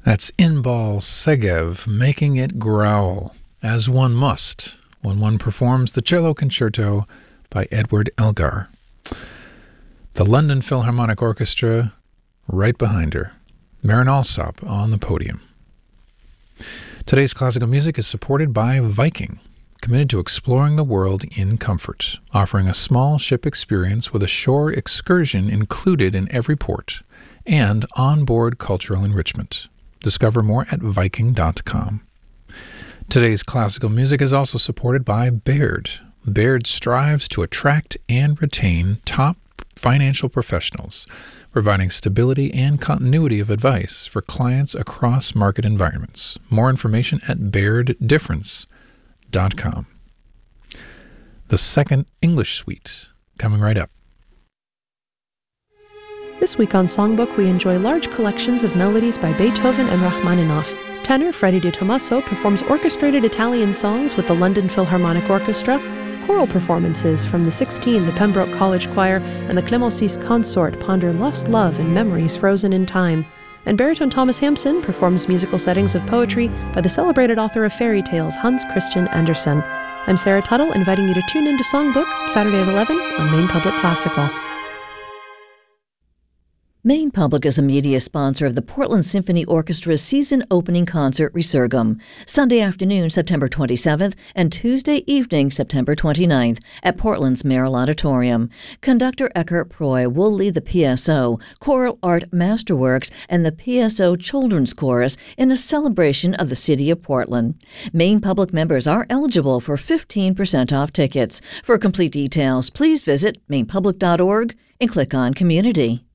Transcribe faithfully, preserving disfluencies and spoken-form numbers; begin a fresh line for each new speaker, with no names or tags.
That's Inbal Segev, Making It Growl, as one must when one performs the cello concerto by Edward Elgar. The London Philharmonic Orchestra right behind her. Marin Alsop on the podium. Today's classical music is supported by Viking, committed to exploring the world in comfort, offering a small ship experience with a shore excursion included in every port, and onboard cultural enrichment. Discover more at Viking dot com. Today's classical music is also supported by Baird. Baird strives to attract and retain top financial professionals, providing stability and continuity of advice for clients across market environments. More information at Baird Difference dot com. The Second English Suite, coming right up.
This week on Songbook, we enjoy large collections of melodies by Beethoven and Rachmaninoff. Tenor Freddie Di Tommaso performs orchestrated Italian songs with the London Philharmonic Orchestra. Choral performances from the sixteen, the Pembroke College Choir, and the Clémencis Consort ponder lost love and memories frozen in time. And baritone Thomas Hampson performs musical settings of poetry by the celebrated author of fairy tales, Hans Christian Andersen. I'm Sarah Tuttle, inviting you to tune into Songbook, Saturday at eleven on Maine Public Classical.
Maine Public is a media sponsor of the Portland Symphony Orchestra's season opening concert Resurgam, Sunday afternoon, September twenty-seventh, and Tuesday evening, September twenty-ninth, at Portland's Merrill Auditorium. Conductor Eckhart Proy will lead the P S O, Choral Art Masterworks, and the P S O Children's Chorus in a celebration of the City of Portland. Maine Public members are eligible for fifteen percent off tickets. For complete details, please visit maine public dot org and click on Community.